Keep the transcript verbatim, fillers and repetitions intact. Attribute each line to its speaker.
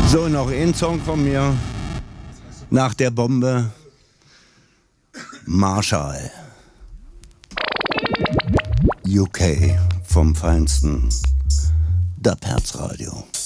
Speaker 1: So, noch ein Song von mir. Nach der Bombe. Marshall. U K vom Feinsten. Dub Herz Radio.